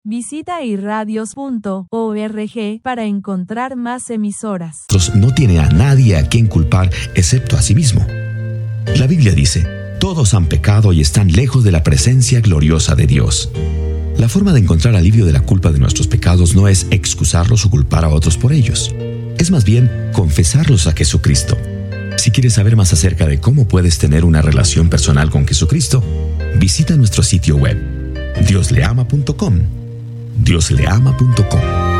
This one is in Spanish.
Visita irradios.org para encontrar más emisoras. No tiene a nadie a quien culpar excepto a sí mismo. La Biblia dice: todos han pecado y están lejos de la presencia gloriosa de Dios. La forma de encontrar alivio de la culpa de nuestros pecados no es excusarlos o culpar a otros por ellos. Es más bien confesarlos a Jesucristo. Si quieres saber más acerca de cómo puedes tener una relación personal con Jesucristo, visita nuestro sitio web, diosleama.com. diosleama.com.